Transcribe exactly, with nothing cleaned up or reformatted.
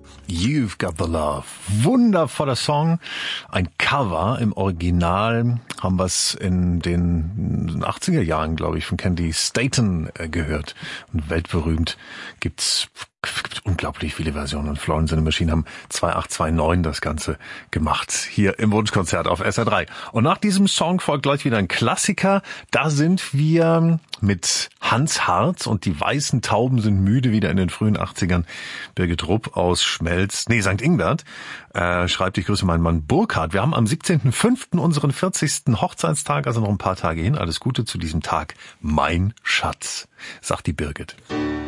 You've Got the Love. Wundervoller Song. Ein Cover. Im Original haben wir es in den achtziger Jahren, glaube ich, von Candy Staton gehört. Und weltberühmt gibt's gibt unglaublich viele Versionen. Und Florence and the Machine haben achtundzwanzig neunundachtzig das Ganze gemacht. Hier im Wunschkonzert auf S R drei. Und nach diesem Song folgt gleich wieder ein Klassiker. Da sind wir mit Hans Harz und die weißen Tauben sind müde, wieder in den frühen achtzigern. Birgit Rupp aus Schmelz, nee, Sankt Ingbert, äh, schreibt, ich grüße meinen Mann Burkhard. Wir haben am siebzehnten fünften unseren vierzigsten Hochzeitstag, also noch ein paar Tage hin. Alles Gute zu diesem Tag. Mein Schatz, sagt die Birgit.